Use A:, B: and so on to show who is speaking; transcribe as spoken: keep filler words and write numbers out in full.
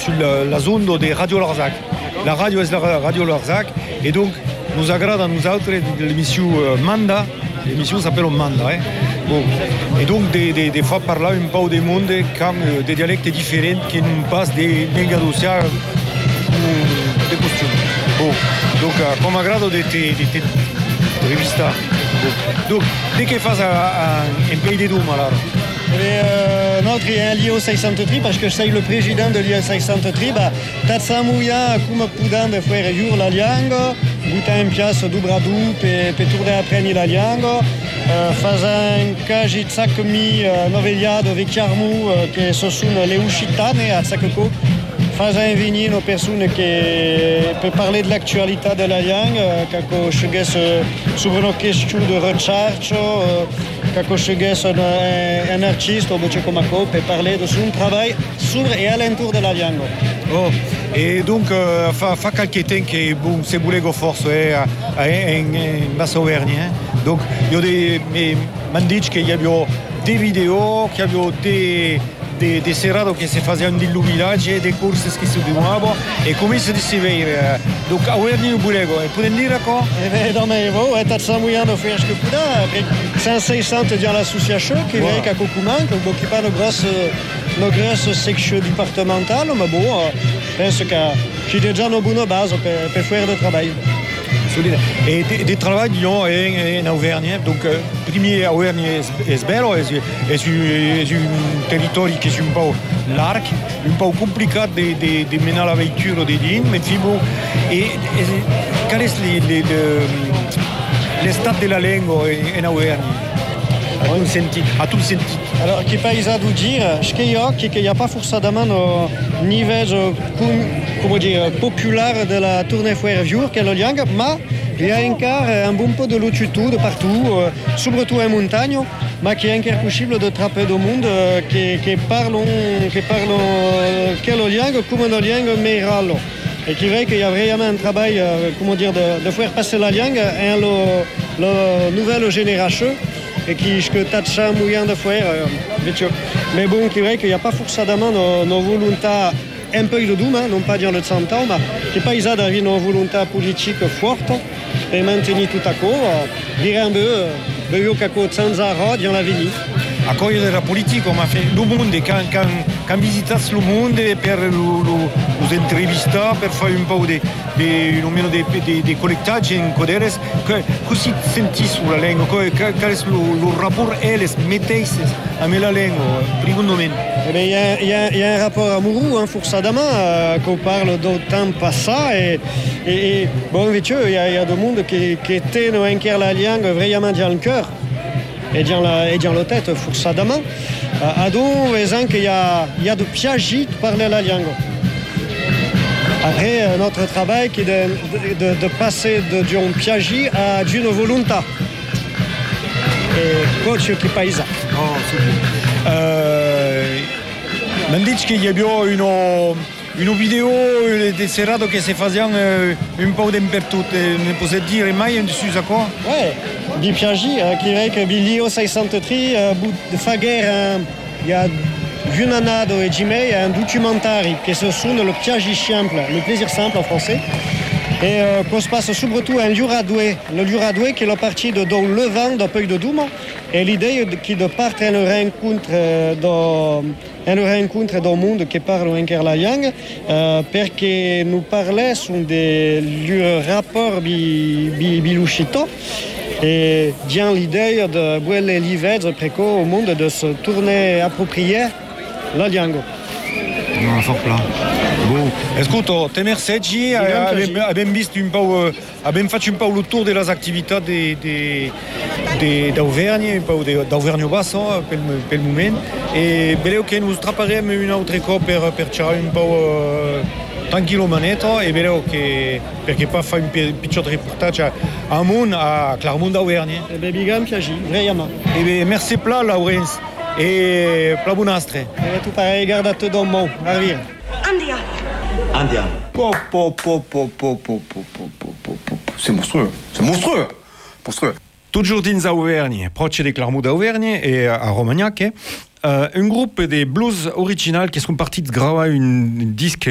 A: sur la, la zone des Radio Larzac. La radio est la Radio Larzac et donc nous agrade à nous autres l'émission Manda. L'émission s'appelle Manda. Hein. Bon. Et donc des, des, des fois par là un peu de monde comme euh, des dialectes différents qui nous passent des Bengadoucia ou des costumes. Bon. Donc euh, comme agrado de te, de te revista. Bon. Donc dès qu'il fasse un, un pays de doum alors.
B: Euh, notre il y a un Lio seixanta-trois parce que je suis le président de Lio seixanta-trois. Bah, Tatsamouya, comme poudant de faire jour la liango, boutin pièce du bradou, pe tourner après ni la liango, faisant cagi tsakmi novegliado vecchiarmu che so sono le uscitane a Tsakoko. Faisant un vinino persone che peut parler de l'actualité de la liangue, kako cheges sur une question de recherche, kako cheges un, un artiste au Bochekomako peut parler de son travail sur et alentour de la liangue.
A: Oh, et donc euh, fa, fa qualche temps che bon, se bulego forse eh, in, in Bassa Auvergne. Eh? Donc io de mi m'han dit qu'il y avait des vidéos, qu'il y avait des Des, des serrados che si facevano dell'umilagge, des courses che si dimuovono e come si diceva donc a Auvergne Bulego e potete dire quoi?
B: Eh bien dans mes veaux et t'as moyen de faire ce que puda avec cinq cents dans l'association qui vient qu'à Cocuman qui qui pas de grosse nos grosses section départementale mais bon je pense que j'ai déjà nos bonnes bases pour pour faire le travail.
A: E di, di travaglio in, in Auvergne, donc euh, premier Auvergne è bello, è, è, su, è su un territorio che è un po' largo, un po' complicato di, di, di menare la vettura di din, ma bon, e, e qual è l'estate della lingua in Auvergne? A tout senti, a tout senti.
B: Alors, che paisa du dire, sceio che il n'y a pas forcément no niveau come dire populaire de la tournée foire jour qu'est le liang, mais il y a encore un bon peu de longitude partout, euh, surtout en montagne, mais qui est encore possible de trapper du monde euh, qui, qui parlent qui parlent que le liang comme le liang meiralo. Et qui vrai qu'il y a vraiment un travail, euh, comment dire, de, de faire passer la liang à la nouvelle génération. Et qui que t'as moyen de faire euh, mais bon qui vrai qu'il n'y a pas forcément nos, nos volontés un peu de doum, hein, non pas dire le cent ans mais qui pas ils ont une volonté politique forte et maintenir tout à coup euh, dire un peu euh, kako Zanzara dans la vie
A: a cosa della politica ma le monde quand quand quand visitas le monde per le intervista per fare un po' di di almeno di di collectage in coderes così senti sulla lingua qual è il rapporto elles mettez a me la lingua secondo me
B: il y a il y a il y a un rapport amoureux hein, forcément euh, qu'on parle d'autant pas ça et et, et bon invece il y a il y a des monde qui qui était no anche la langue vraiment dans le cœur et dans la et dans la tête forcément à donc disant qu'il y a il y a de piagi de parler la langue. Après notre travail qui est de, de, de passer de d'un piagi à d'une volonté et coach qui paisa.
A: Oh, super. Euh, m'han dit qu'il y avait une une vidéo des serrados che si facevano un po' dappertutto, ne potete dire mai dessus à quoi?
B: Ouais, di piagi euh, qui est que Lio seixanta-trois euh, de Faguer euh, il y a Junanado et Jimé, il y a un documentaire qui se sonne le piagi simple, le plaisir simple en français. Et euh, qu'on se passe surtout un Luradoué, le Luradoué qui est la partie de Don Levant de Peu de Doum. Et l'idée qui de part un rencontre dans un rencontre dans le monde qui parle encore la langue, euh, parce que nous parlons sont des rapports bi bi biluchito. Et bien l'idée de voir les livres préco au monde de se tourner approprié la langue.
A: Non, fort plat. Bon, ascolta, te merci, abbiamo visto un po', abbiamo fatto un po' il tour delle attività di, di, di, d'Auvergne, un po' d'Auvergne Basso per, per il momento, e bello che noi strapperemo un'altra cosa per, per cercare un po' uh, tranquillo manetto, e bello che, perché poi fa un piccolo reportage a Mon, a Clermont d'Auvergne.
B: E beh, bigam piagi, vraiment.
A: E beh, merci pla, Laurence, e pla bonastre.
B: E tu pareil, garde à te dans le monde, arrive.
C: Andiamo.
D: Andiamo. Po, po, po, po, po, po, po, po, po, po, po. C'est monstrueux. C'est monstrueux. Monstrueux.
A: Toujours in Auvergne, proche di Clermont d'Auvergne e a Romagnac, uh, un groupe de blues original qui sont partis de graver un disque